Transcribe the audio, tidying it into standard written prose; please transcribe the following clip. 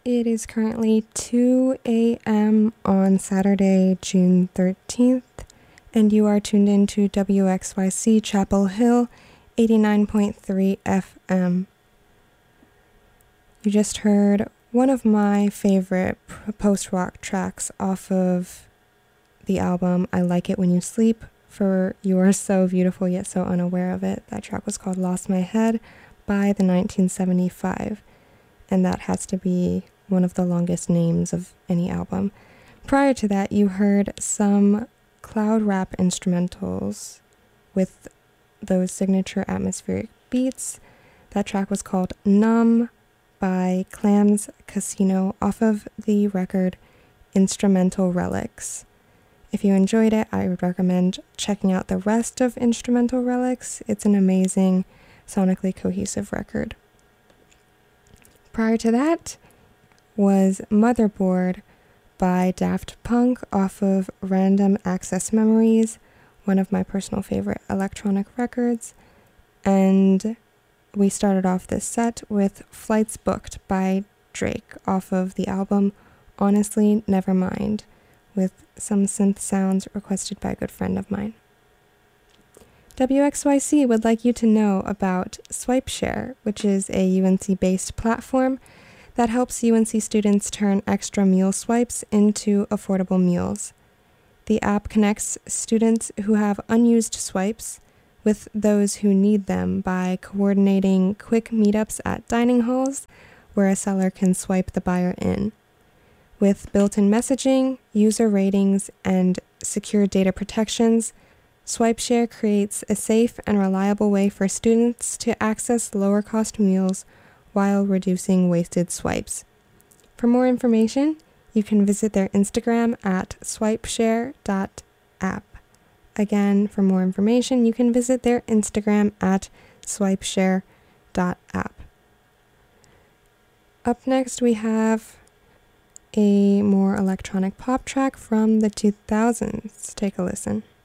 It is currently 2 a.m. on Saturday, June 13th, and you are tuned in to WXYC Chapel Hill, 89.3 FM. You just heard one of my favorite post-rock tracks off of the album I Like It When You Sleep for You Are So Beautiful Yet So Unaware of It. That track was called Lost My Head by the 1975, and that has to be one of the longest names of any album. Prior to that, you heard some cloud rap instrumentals with those signature atmospheric beats. That track was called Numb by Clams Casino off of the record Instrumental Relics. If you enjoyed it, I would recommend checking out the rest of Instrumental Relics. It's an amazing, sonically cohesive record. Prior to that was Motherboard by Daft Punk off of Random Access Memories, one of my personal favorite electronic records. And we started off this set with Flights Booked by Drake off of the album Honestly Nevermind, with some synth sounds requested by a good friend of mine. WXYC would like you to know about SwipeShare, which is a UNC-based platform that helps UNC students turn extra meal swipes into affordable meals. The app connects students who have unused swipes with those who need them by coordinating quick meetups at dining halls where a seller can swipe the buyer in. With built-in messaging, user ratings, and secure data protections, SwipeShare creates a safe and reliable way for students to access lower-cost meals while reducing wasted swipes. For more information, you can visit their Instagram at swipeshare.app. Again, for more information, you can visit their Instagram at swipeshare.app. Up next, we have a more electronic pop track from the 2000s. Take a listen.